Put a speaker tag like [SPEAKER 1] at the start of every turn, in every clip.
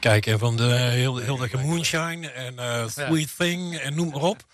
[SPEAKER 1] Kijk, en van de heel de moonshine en Sweet Thing en noem maar op.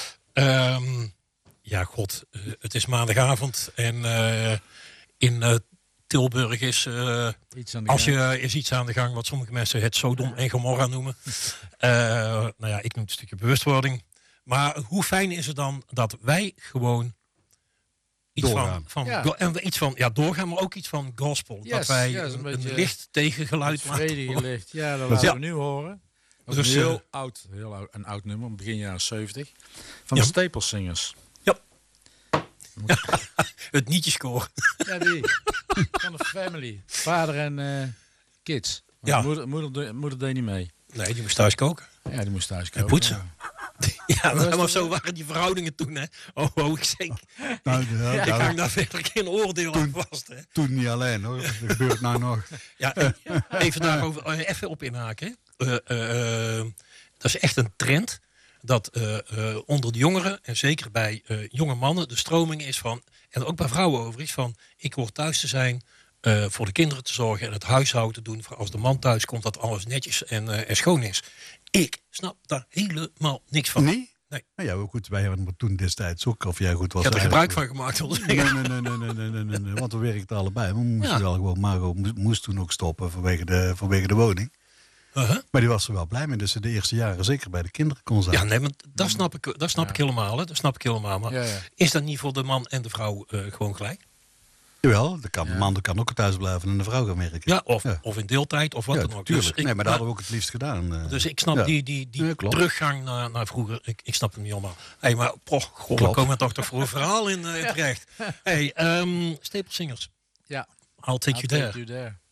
[SPEAKER 1] Ja, god, het is maandagavond en in Tilburg is, is iets aan de gang wat sommige mensen het Sodom en Gomorra noemen. Nou ja, ik noem het een stukje bewustwording. Maar hoe fijn is het dan dat wij gewoon iets doorgaan. Doorgaan, maar ook iets van gospel.
[SPEAKER 2] Yes,
[SPEAKER 1] dat wij
[SPEAKER 2] een
[SPEAKER 1] licht tegen geluid laten.
[SPEAKER 2] Vredig licht. Ja, dat laten we nu horen. Dat is een heel oud nummer, begin jaren 70. Van de Staple Singers.
[SPEAKER 1] Ja. Het nietjeskoor.
[SPEAKER 2] Ja, die. Van de Family. Vader en kids.
[SPEAKER 1] Ja.
[SPEAKER 2] Moeder deed niet mee.
[SPEAKER 1] Nee, die moest thuis koken.
[SPEAKER 2] Ja, die moest thuis koken.
[SPEAKER 1] En poetsen. Ja, maar zo waren die verhoudingen toen, hè. Ik zeg. Ik hang daar verder geen oordeel aan vast, hè.
[SPEAKER 3] Toen niet alleen, hoor. Dat gebeurt nou nog.
[SPEAKER 1] Ja, even daarover even op inhaken. Dat is echt een trend. Dat onder de jongeren, en zeker bij jonge mannen, de stroming is van, en ook bij vrouwen overigens, van ik hoor thuis te zijn, voor de kinderen te zorgen en het huishouden te doen. Als de man thuis komt, dat alles netjes en schoon is. Ik snap daar helemaal niks van.
[SPEAKER 3] Nee? Nee. Nou ja, goed, wij hebben toen destijds ook, of jij goed was.
[SPEAKER 1] Ik heb er gebruik van gemaakt, wil zeggen.
[SPEAKER 3] Nee, want we werkten allebei. We moesten wel gewoon, Margot moest toen ook stoppen vanwege de woning. Maar die was er wel blij mee, dus ze de eerste jaren zeker bij de kinderen kon zijn.
[SPEAKER 1] Ja, nee, maar dat snap ik helemaal. Hè. Dat snap ik helemaal. Maar is dat niet voor de man en de vrouw gewoon gelijk?
[SPEAKER 3] Jawel, de man kan ook thuis blijven en de vrouw gaan werken.
[SPEAKER 1] Ja, of in deeltijd of wat dan ook.
[SPEAKER 3] Tuurlijk. Dus maar dat hadden we ook het liefst gedaan.
[SPEAKER 1] Dus ik snap die teruggang naar vroeger. Ik snap hem niet allemaal. Hey, maar we komen toch voor een verhaal in terecht. Hey, Staple Singers.
[SPEAKER 2] Ja.
[SPEAKER 1] I'll take you there.